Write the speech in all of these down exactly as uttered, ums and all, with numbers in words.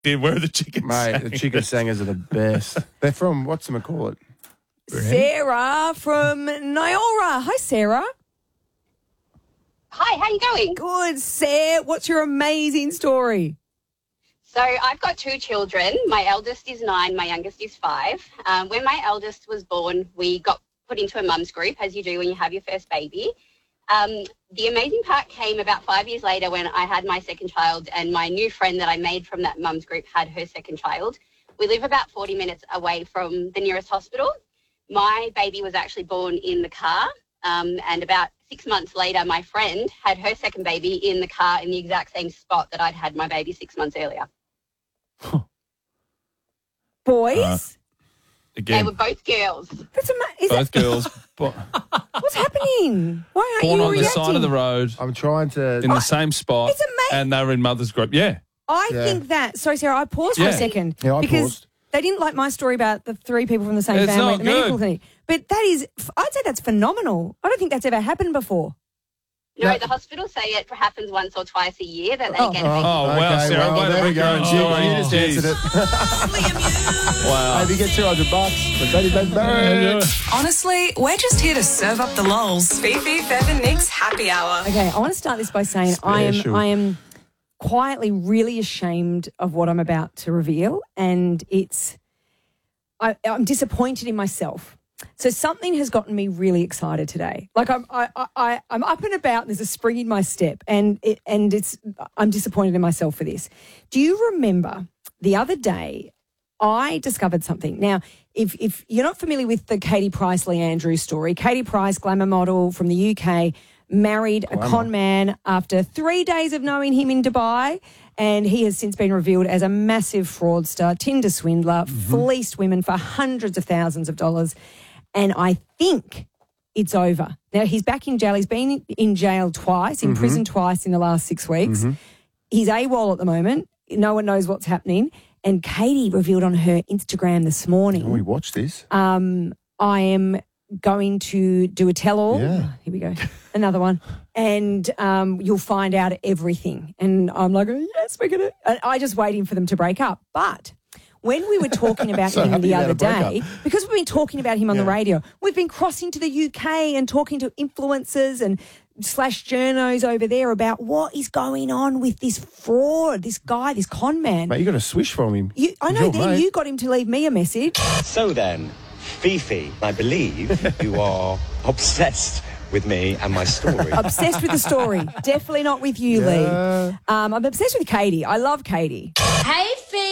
Dude, where are the chicken Mate, sangers? the chicken sangers are the best. They're from, what's them call it? Sarah from Nyora. Hi, Sarah. Hi, how you going? Good, Sarah. What's your amazing story? So I've got two children. My eldest is nine, my youngest is five. Um, when my eldest was born, we got put into a mum's group, as you do when you have your first baby. Um, the amazing part came about five years later when I had my second child, and my new friend that I made from that mum's group had her second child. We live about forty minutes away from the nearest hospital. My baby was actually born in the car, um, and about six months later, my friend had her second baby in the car in the exact same spot that I'd had my baby six months earlier. Boys? Uh, They again, were both girls. That's ama- is both that, girls bo- what's happening? Why aren't born you on the reacting? side of the road I'm trying to... in the same spot, It's ama- and they were in mother's group. Yeah. I Yeah. think that. Sorry, Sarah. I paused for Yeah. a second Yeah, I because paused. they didn't like my story about the three people from the same It's family not at the medical good. clinic. But that is, I'd say that's phenomenal. I don't think that's ever happened before. No, No. the hospital say it happens once or twice a year that they Oh. get a baby. Oh, wow, Okay, Sarah. well, way to there we break go. your own Gee, story. you just answered it. Jeez. Wow. Maybe get two hundred bucks. But Betty Bang Bang. Honestly, we're just here to serve up the lols. Fifi, Fev and Nick's happy hour. Okay, I want to start this by saying I am Special. I am quietly really ashamed of what I'm about to reveal, and it's I, I'm disappointed in myself. So something has gotten me really excited today. Like I'm I, I, I I'm up and about. And there's a spring in my step, and it and it's I'm disappointed in myself for this. Do you remember the other day? I discovered something. Now, if if you're not familiar with the Katie Price Lee Andrews story, Katie Price, glamour model from the U K, married a con man after three days of knowing him in Dubai, and he has since been revealed as a massive fraudster, Tinder swindler, fleeced women for hundreds of thousands of dollars. And I think it's over. Now, he's back in jail. He's been in jail twice, in prison twice in the last six weeks. He's AWOL at the moment. No one knows what's happening. And Katie revealed on her Instagram this morning, Oh, we watched this. um, I am going to do a tell-all. Yeah. Here we go. Another one. And um, you'll find out everything. And I'm like, oh, yes, we're going to. I just waiting for them to break up. But when we were talking about So him happy the about other a breakup. day, because we've been talking about him on the radio, we've been crossing to the U K and talking to influencers and slash journos over there about what is going on with this fraud, this guy, this con man. Mate, you got a swish from him. You, I He's know your then mate. you got him to leave me a message. So then, Fifi, I believe you are obsessed with me and my story. Obsessed with the story. Definitely not with you, Lee. Um, I'm obsessed with Katie. I love Katie. Hey,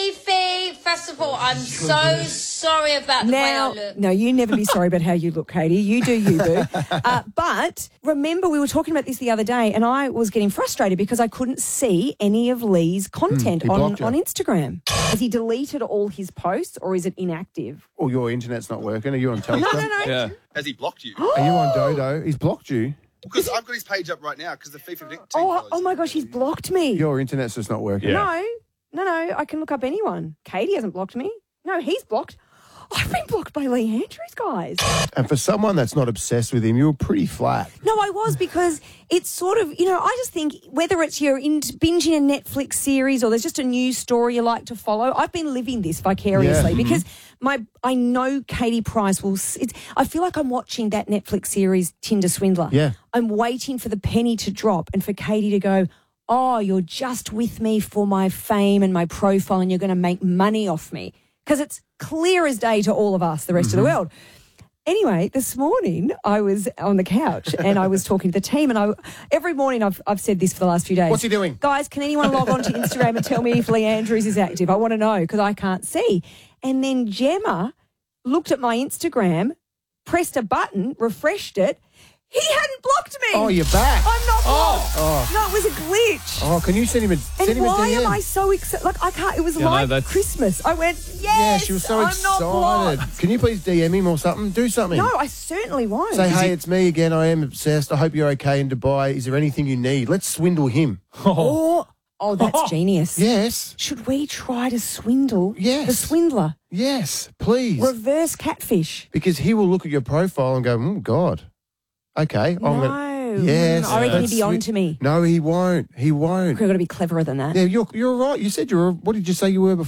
Fifi. First of all, I'm so sorry about the Now, way I look. no, you never be sorry about how you look, Katie. You do you, boo. Uh, but remember, we were talking about this the other day, and I was getting frustrated because I couldn't see any of Lee's content he on, blocked you. on Instagram. Has he deleted all his posts, or is it inactive? Oh, your internet's not working. Are you on Telstra? No, no, no. Yeah. Has he blocked you? Are you on Dodo? He's blocked you. Because I've got his page up right now because the FIFA team Oh, follows oh my him. gosh, he's blocked me. Your internet's just not working. Yeah. No, no, no. I can look up anyone. Katie hasn't blocked me. No, he's blocked. I've been blocked by Lee Andrews, guys. And for someone that's not obsessed with him, you were pretty flat. No, I was, because it's sort of, you know, I just think whether it's you're in, binging a Netflix series or there's just a news story you like to follow, I've been living this vicariously Yeah. because my I know Katie Price will. s- It's, I feel like I'm watching that Netflix series Tinder Swindler. Yeah. I'm waiting for the penny to drop and for Katie to go, oh, you're just with me for my fame and my profile and you're going to make money off me. Because it's clear as day to all of us, the rest of the world. Anyway, this morning I was on the couch and I was talking to the team, and I every morning I've I've said this for the last few days. What's he doing? Guys, can anyone log on to Instagram and tell me if Lee Andrews is active? I want to know because I can't see. And then Gemma looked at my Instagram, pressed a button, refreshed it. He hadn't blocked me. Oh, you're back. I'm not blocked. Oh. No, it was a glitch. Oh, can you send him a send And him a why D M? am I so excited? Like, I can't. It was Yeah, no, like that's- Christmas. I went, yes. Yeah, she was so I'm excited. not blocked. Can you please D M him or something? Do something. No, I certainly won't. Say, hey, it's me again. I am obsessed. I hope you're okay in Dubai. Is there anything you need? Let's swindle him. Oh, oh, that's genius. Yes. Should we try to swindle Yes. the swindler? Yes, please. Reverse catfish. Because he will look at your profile and go, oh, God. Okay, I'm no. gonna, Yes. I reckon he'd That's be on sweet. to me. No, he won't. He won't. I've got to be cleverer than that. Yeah, you're, you're right. You said you're, a- what did you say you were before?